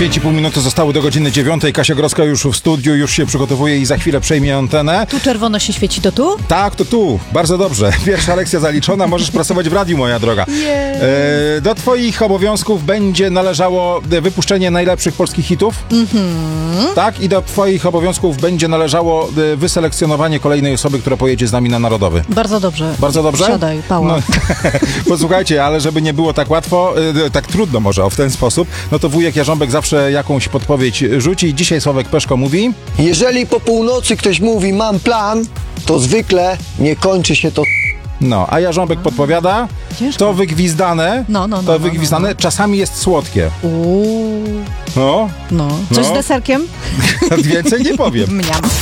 5,5 minuty zostały do godziny 9. Kasia Grodzka już w studiu, już się przygotowuje i za chwilę przejmie antenę. Tu czerwono się świeci, to tu? Tak, to tu. Bardzo dobrze. Pierwsza lekcja zaliczona. Możesz pracować w radiu, moja droga. Do twoich obowiązków będzie należało wypuszczenie najlepszych polskich hitów. Tak, i do twoich obowiązków będzie należało wyselekcjonowanie kolejnej osoby, która pojedzie z nami na Narodowy. Bardzo dobrze. Bardzo dobrze? Siadaj, Pała. No, posłuchajcie, ale żeby nie było tak łatwo, tak trudno może w ten sposób, no to wujek Jarząbek zawsze jakąś podpowiedź rzuci. Dzisiaj Sławek Peszko mówi... Jeżeli po północy ktoś mówi mam plan, to zwykle nie kończy się to. No, a Jarząbek podpowiada, Ciężko. to wygwizdane, To wygwizdane, czasami jest słodkie. Uuu, No, no. Coś No. z deserkiem? więcej nie powiem. Mniam.